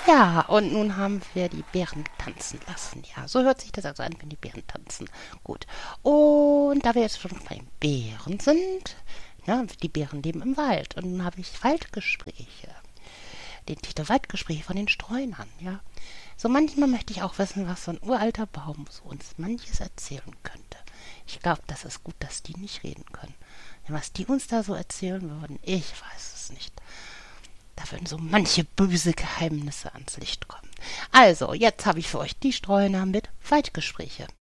Ja, und nun haben wir die Bären tanzen lassen. Ja, so hört sich das also an, wenn die Bären tanzen. Gut. Und da wir jetzt schon bei Bären sind, ja, die Bären leben im Wald. Und nun habe ich Waldgespräche. Den Titel Waldgespräche von den Streunern, ja. So manchmal möchte ich auch wissen, was so ein uralter Baum so uns manches erzählen könnte. Ich glaube, das ist gut, dass die nicht reden können. Denn was die uns da so erzählen würden, ich weiß es nicht. Da würden so manche böse Geheimnisse ans Licht kommen. Also, jetzt habe ich für euch die Streuner mit Waldgespräche.